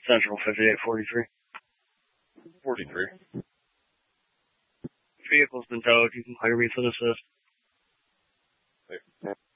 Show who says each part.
Speaker 1: Central 5843.
Speaker 2: 43.
Speaker 1: Vehicle's been towed. You can clear me for the assist.